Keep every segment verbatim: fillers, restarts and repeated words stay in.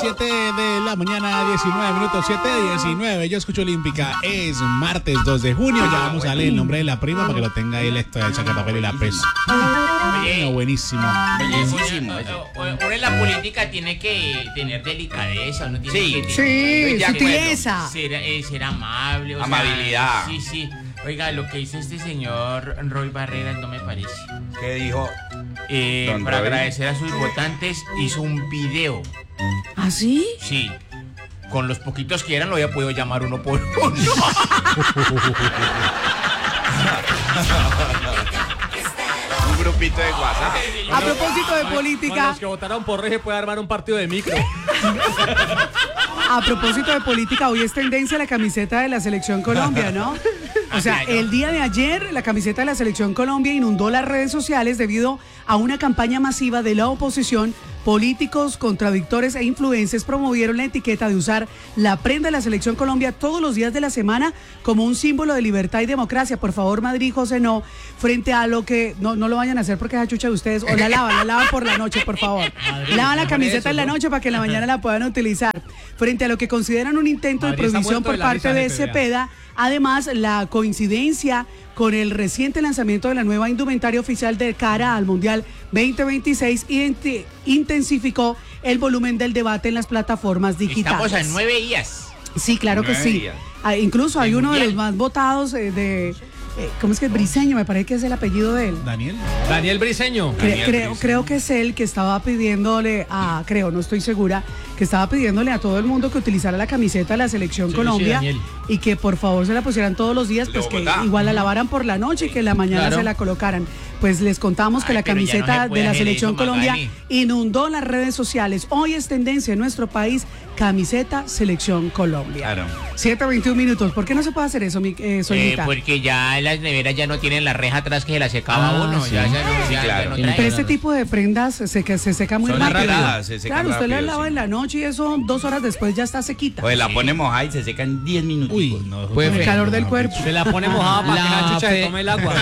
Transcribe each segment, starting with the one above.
siete de la mañana, diecinueve minutos, siete diecinueve. Yo escucho Olímpica. Es martes dos de junio. Ya vamos a leer el nombre de la prima para que lo tenga ahí esto de chacapapel y la pesa. Bueno, buenísimo. Buenísimo. Uno en la política tiene que tener delicadeza. Uno tiene Sí, que sí, tener, sutileza. Ser, eh, ser amable. O Amabilidad. Sea, sí, sí. Oiga, lo que hizo este señor Roy Barreras no me parece. ¿Qué dijo? Eh, Don para Roy. agradecer a sus votantes, hizo un video. ¿Ah, sí? Sí. Con los poquitos que eran, lo había podido llamar uno por uno. Un grupito de WhatsApp. A propósito de Con política, los que votaron por Rege puede armar un partido de micro. a propósito de política, hoy es tendencia la camiseta de la Selección Colombia, ¿no? O sea, el día de ayer la camiseta de la Selección Colombia inundó las redes sociales debido a una campaña masiva de la oposición. Políticos, contradictores e influencers promovieron la etiqueta de usar la prenda de la Selección Colombia todos los días de la semana como un símbolo de libertad y democracia. Por favor, Madrid, José, no, frente a lo que, no, no lo vayan a hacer porque es a chucha de ustedes, o la lavan, la lavan por la noche, por favor. Madrid, Lavan la no camiseta eso, en la ¿no? noche para que en la mañana la puedan utilizar. Frente a lo que consideran un intento Madrid de está prohibición muerto por de la parte risa, de jefe, vea. Cepeda. Además, la coincidencia con el reciente lanzamiento de la nueva indumentaria oficial de cara al Mundial veinte veintiséis identi- intensificó el volumen del debate en las plataformas digitales. Estamos a nueve días. Sí, claro que Nueve sí. días. Ah, incluso hay Del uno de Mundial. los más votados eh, de... eh, ¿Cómo es que es? Briseño, me parece que es el apellido de él. Daniel. Daniel Briseño. Cre- Daniel creo, Briseño. creo que es él que estaba pidiéndole a, creo, no estoy segura, que estaba pidiéndole a todo el mundo que utilizara la camiseta de la Selección Sí, sí, Colombia Daniel. y que por favor se la pusieran todos los días, De pues que Bogotá. igual la lavaran por la noche y que en la mañana Claro. se la colocaran. Pues les contamos que Ay, la pero ya no camiseta se puede de la hacer Selección eso, Colombia Magali. inundó las redes sociales. Hoy es tendencia en nuestro país, camiseta Selección Colombia. Claro. siete veintiún minutos. ¿Por qué no se puede hacer eso, mi eh, Eh, Soñita? porque ya las neveras ya no tienen la reja atrás que se la secaba Ah, uno. sí. Ya, ya no, Sí, ya- ya claro. no Tiene trae. Pero este tipo de prendas se, que se seca muy Son rápido. arregladas, se secan claro, usted la rápido, lava sí. en la noche y eso dos horas después ya está sequita. Pues la pone mojada y se seca en diez minutos. Uy, no. Pues, el fe- calor del cuerpo. Se la pone mojada para que La la chucha fe- se tome el agua.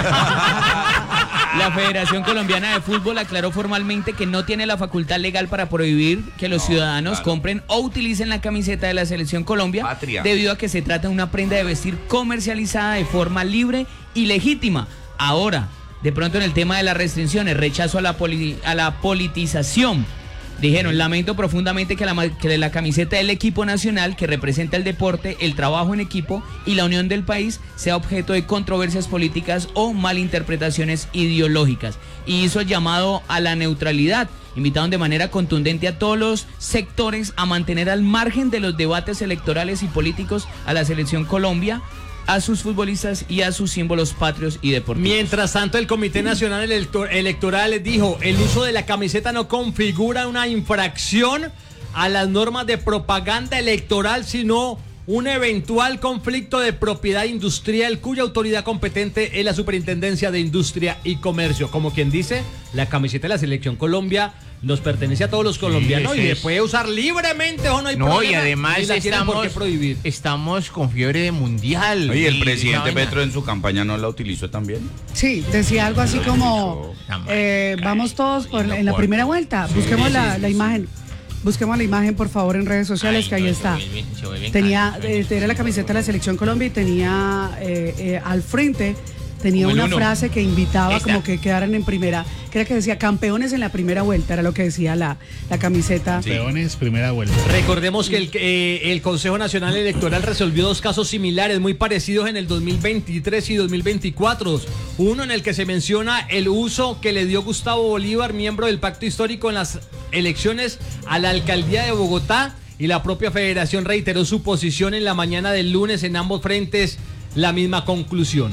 La Federación Colombiana de Fútbol aclaró formalmente que no tiene la facultad legal para prohibir que los No, ciudadanos claro. compren o utilicen la camiseta de la Selección Colombia, Patria. debido a que se trata de una prenda de vestir comercializada de forma libre y legítima. Ahora, de pronto en el tema de las restricciones, rechazo a la, poli- a la politización. Dijeron, lamento profundamente que la, ma- que la camiseta del equipo nacional que representa el deporte, el trabajo en equipo y la unión del país sea objeto de controversias políticas o malinterpretaciones ideológicas. Y hizo el llamado a la neutralidad. Invitaron de manera contundente a todos los sectores a mantener al margen de los debates electorales y políticos a la Selección Colombia, a sus futbolistas y a sus símbolos patrios y deportivos. Mientras tanto, el Comité Nacional Elector- Electoral dijo, el uso de la camiseta no configura una infracción a las normas de propaganda electoral, sino un eventual conflicto de propiedad industrial cuya autoridad competente es la Superintendencia de Industria y Comercio. Como quien dice, la camiseta de la Selección Colombia nos pertenece a todos los colombianos Sí, y sí, se es. puede usar libremente o no hay No, problema. y además Ni la tienen por estamos, qué prohibir. estamos con fiebre de mundial. Oye, el Y presidente esa vaina. Petro en su campaña no la utilizó también. Sí, decía algo así Lo como, utilizó. eh, vamos todos por la- en la por- primera vuelta. Busquemos sí, la, sí, la sí. imagen. Busquemos la imagen, por favor, en redes sociales, Ay, que ahí no, se está. vuelve- se vuelve Tenía, caro, eh, era la camiseta de la Selección Colombia y tenía eh, eh, al frente, tenía Como el una uno. frase que invitaba Esta. como que quedaran en primera, que era que decía campeones en la primera vuelta, era lo que decía la, la camiseta. Peones, primera vuelta. Recordemos que el, eh, el Consejo Nacional Electoral resolvió dos casos similares muy parecidos en el dos mil veintitrés y dos mil veinticuatro. Uno en el que se menciona el uso que le dio Gustavo Bolívar, miembro del Pacto Histórico, en las elecciones a la alcaldía de Bogotá, y la propia federación reiteró su posición en la mañana del lunes en ambos frentes, la misma conclusión.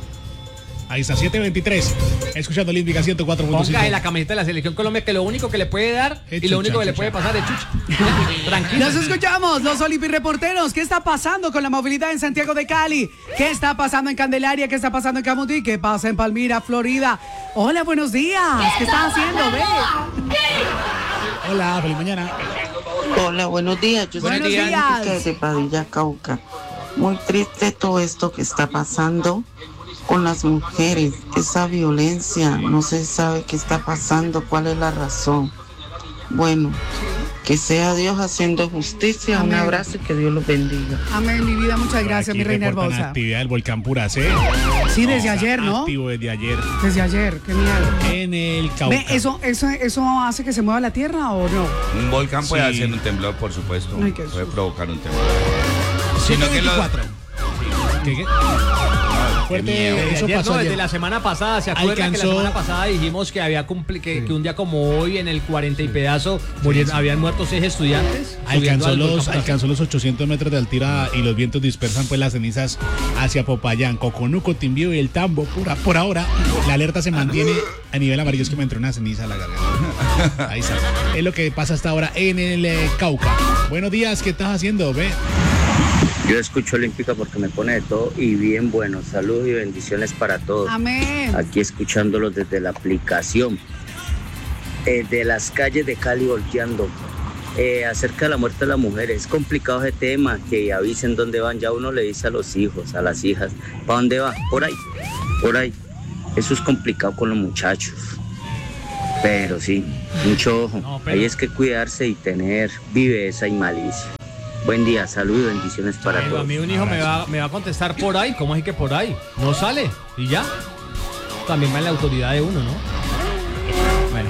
Ahí está, siete veintitrés. Escuchando Olímpica ciento cuatro punto cinco. Ponga en la camiseta de la Selección Colombia, que lo único que le puede dar Es y lo chucha, único que le chucha. puede pasar es chucha. Tranquilo. Nos escuchamos, los Olimpi Reporteros. ¿Qué está pasando con la movilidad en Santiago de Cali? ¿Qué está pasando en Candelaria? ¿Qué está pasando en Camuntí? ¿Qué pasa en Palmira, Florida? Hola, buenos días. ¿Qué estás haciendo? Ve. Hola, feliz mañana. Hola, buenos días. Yo Buenos soy días. Jessica de Padilla, Cauca. Muy triste todo esto que está pasando con las mujeres, esa violencia, no se sabe qué está pasando, cuál es la razón. Bueno, Que sea Dios haciendo justicia. Amén. Un abrazo y que Dios los bendiga. Amén, mi vida, muchas gracias, Aquí mi reina reportan hermosa. actividad del volcán Pura C. Sí, desde ayer, ¿no? Activo desde ayer Desde ayer, qué miedo. en el Cauca. Ve, ¿eso, eso, ¿eso hace que se mueva la tierra o no? Un volcán puede Sí. hacer un temblor, por supuesto. Ay, qué Puede susto. provocar un temblor. Sino que lo... veinticuatro. ¿Qué, qué? Fuerte, miedo. Desde eso ayer, pasó no, ayer. desde la semana pasada, ¿se acuerdan que la Alcanzó- semana pasada dijimos que había cumpli- que, que un día como hoy en el cuarenta y pedazo murieron, habían muerto seis estudiantes? subiendo Alcanzó al volcán los, Pura. alcanzó los ochocientos metros de altura y los vientos dispersan pues las cenizas hacia Popayán, Coconuco, Timbío y el Tambo. Pura, por ahora, la alerta se mantiene a nivel amarillo. Es que me entró una ceniza a la garganta. Ahí está. Es lo que pasa hasta ahora en el eh, Cauca. Buenos días, ¿qué estás haciendo? Ve. Yo escucho Olímpica porque me pone de todo y bien bueno. Saludos y bendiciones para todos. Amén. Aquí escuchándolos desde la aplicación. Eh, de las calles de Cali volteando. Eh, acerca de la muerte de la mujer. Es complicado ese tema. Que avisen dónde van. Ya uno le dice a los hijos, a las hijas. ¿Para dónde va? Por ahí. Por ahí. Eso es complicado con los muchachos. Pero sí, mucho ojo. No, pero- Ahí es que cuidarse y tener viveza y malicia. Buen día, salud y bendiciones para Pero a todos. mí un hijo me va, me va a contestar por ahí. ¿Cómo es que por ahí? No sale y ya. También va en la autoridad de uno, ¿no? Bueno,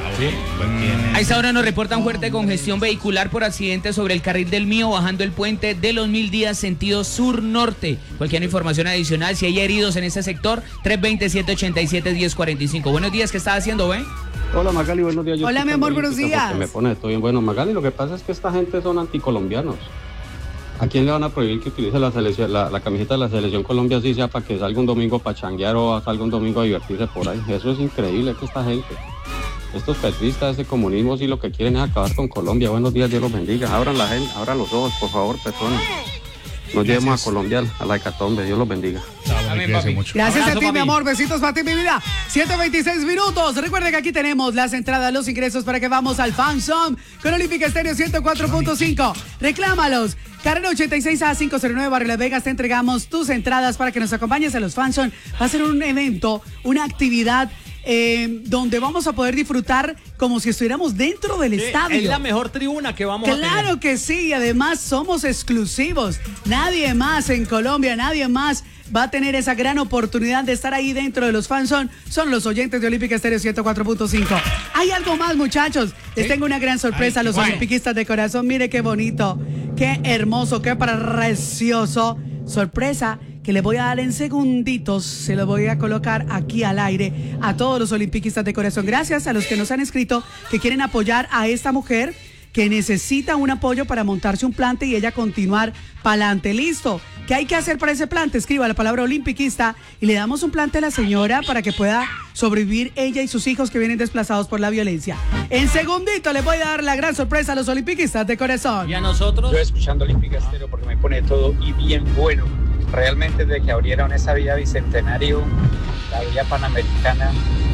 A esta hora nos reportan fuerte congestión vehicular por accidente sobre el carril del Mío bajando el puente de los Mil Días sentido sur-norte. Cualquier información adicional, si hay heridos en ese sector, tres dos siete, siete ocho siete, uno cero cuatro cinco. Buenos días, ¿qué estás haciendo, ve? Hola Magali, buenos días. Yo Hola, estoy mi amor, con buenos Olímpica días. porque me pone todo bien bueno. Magali, lo que pasa es que esta gente son anticolombianos. ¿A quién le van a prohibir que utilice la, selección, la, la camiseta de la Selección Colombia así sea para que salga un domingo para changuear o salga un domingo a divertirse por ahí? Eso es increíble que esta gente, estos petristas, este comunismo, sí lo que quieren es acabar con Colombia. Buenos días, Dios los bendiga. Abran la gente, abran los ojos, por favor, personas. Nos llevemos a Colombia a la hecatombe. Dios los bendiga. Amén, cuídese mucho. Gracias Abrazo, a ti, mi papi. amor. Besitos para ti, mi vida. siete veintiséis minutos. Recuerden que aquí tenemos las entradas, los ingresos para que vamos al Fan Zone con Olímpica Estéreo ciento cuatro punto cinco. Reclámalos. Carrera ochenta y seis A quinientos nueve, Barrio Las Vegas. Te entregamos tus entradas para que nos acompañes a los Fan Zone. Va a ser un evento, una actividad eh, donde vamos a poder disfrutar como si estuviéramos dentro del estadio. es la mejor tribuna que vamos a tener. Claro que sí, y además somos exclusivos. Nadie más en Colombia, nadie más va a tener esa gran oportunidad de estar ahí dentro de los fans. Son, son los oyentes de Olímpica Estéreo ciento cuatro punto cinco. Hay algo más, muchachos. Les tengo una gran sorpresa a los ¿cuál? olimpiquistas de corazón. Mire qué bonito, qué hermoso, qué precioso. Sorpresa que le voy a dar en segunditos, se lo voy a colocar aquí al aire a todos los olimpiquistas de corazón. Gracias a los que nos han escrito que quieren apoyar a esta mujer que necesita un apoyo para montarse un plante y ella continuar pa'lante. Listo. ¿Qué hay que hacer para ese plante? Escriba la palabra olimpiquista y le damos un plante a la señora para que pueda sobrevivir ella y sus hijos que vienen desplazados por la violencia. En segundito les voy a dar la gran sorpresa a los olimpiquistas de corazón. Y a nosotros. Yo escuchando Olímpica Estéreo porque me pone todo y bien bueno. Realmente desde que abrieron esa vía Bicentenario, la vía Panamericana,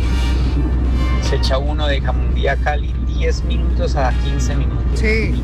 se echa uno de Jamundí a Cali diez minutos a quince minutos. Sí.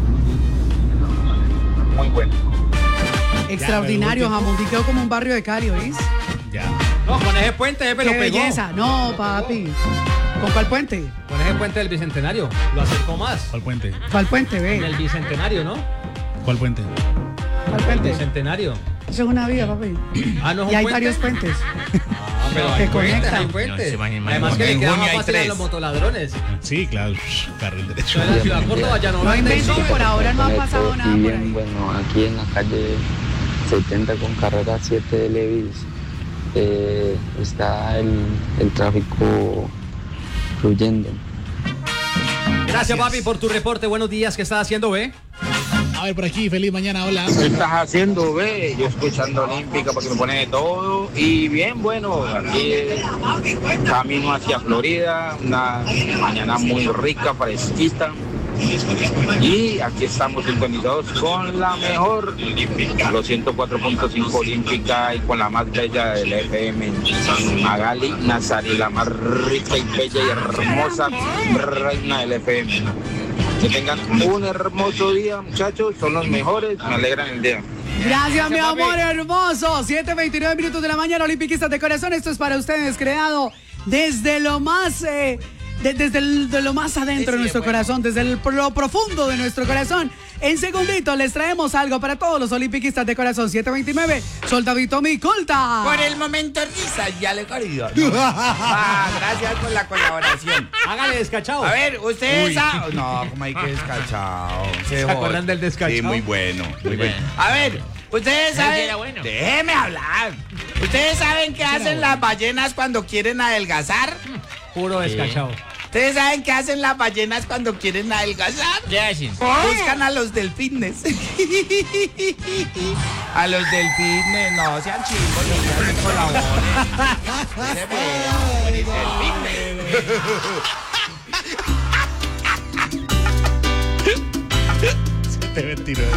Muy bueno. Extraordinario, Ya, me Jamundí quedó como un barrio de Cali, ¿oís? Ya. No, con ese puente, ese me lo ¡Qué pegó. belleza! No, papi. ¿Con cuál puente? Con ese puente del Bicentenario. Lo acercó más. ¿Cuál puente? ¿Cuál puente, En ve? el Bicentenario, ¿no? ¿Cuál puente? ¿Cuál El puente? Bicentenario. Eso es una vía, papi. Ah, no es Y un hay puente. varios puentes. Ah, pero que hay puentes, conectan. hay No, puentes. se imagina, Además que en le queda junio más hay fácil a tres. los motoladrones. Sí, claro. Carril derecho. Yo en la ciudad Córdoba ya no No venden invento, eso. por ahora no ha pasado nada por ahí. Bueno, aquí en la calle setenta con carrera siete de Levis eh, está el, el tráfico fluyendo. Gracias, papi, por tu reporte. Buenos días. ¿Qué estás haciendo, ve? A ver, por aquí, feliz mañana, hola. ¿Qué estás haciendo, ve? Yo escuchando Olímpica porque me pone de todo y bien bueno. Aquí eh, camino hacia Florida, una mañana muy rica, fresquita. Y aquí estamos sintonizados con la mejor, los ciento cuatro punto cinco Olímpica y con la más bella del F M, Magali Nazari, la más rica y bella y hermosa reina del F M. Que tengan un hermoso día, muchachos, son los mejores, me alegran el día. Gracias, mi Gracias, papi. amor hermoso. siete veintinueve minutos de la mañana, olimpiquistas de corazón. Esto es para ustedes, creado desde lo más eh, de- desde el- de lo más adentro de nuestro corazón, desde el- lo profundo de nuestro corazón. En segundito les traemos algo para todos los olimpiquistas de corazón. siete veintinueve, soldadito mi colta. Por el momento, risas y alegoría. No. Ah, gracias por la colaboración. Hágale descachado. A ver, ustedes Uy. saben. No, como hay que descachado. ¿Se acuerdan del descachado? Sí, muy bueno, muy bueno. A ver, ustedes Ese saben. era bueno. Déjeme hablar. ¿Ustedes saben qué hacen las ballenas cuando quieren adelgazar? Puro descachado. ¿Ustedes saben qué hacen las ballenas cuando quieren adelgazar? ¿Qué hacen? Buscan a los delfines. A los delfines, no sean chicos, no sean colaboren. Ese bueno, delfines. Te mentiroso.